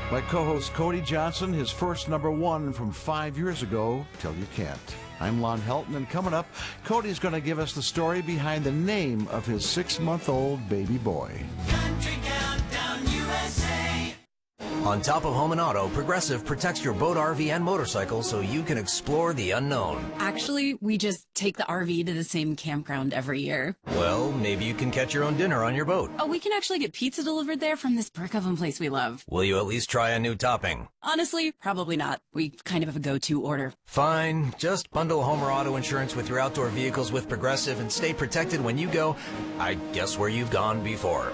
My co-host Cody Johnson, his first #1 from 5 years ago, Till You Can't. I'm Lon Helton, and coming up, Cody's going to give us the story behind the name of his 6-month-old baby boy. Country Countdown USA. On top of Home and Auto, Progressive protects your boat, RV, and motorcycle so you can explore the unknown. Actually, we just take the RV to the same campground every year. Well, maybe you can catch your own dinner on your boat. Oh, we can actually get pizza delivered there from this brick oven place we love. Will you at least try a new topping? Honestly, probably not. We kind of have a go-to order. Fine. Just bundle home or auto insurance with your outdoor vehicles with Progressive and stay protected when you go, I guess, where you've gone before.